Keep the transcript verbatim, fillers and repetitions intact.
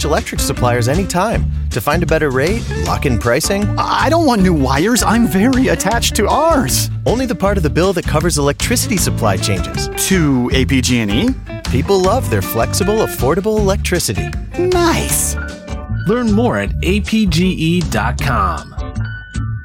Switch electric suppliers anytime. To find a better rate, lock in pricing. I don't want new wires. I'm very attached to ours. Only the part of the bill that covers electricity supply changes. To A P G and E? People love their flexible, affordable electricity. Nice. Learn more at A P G E dot com.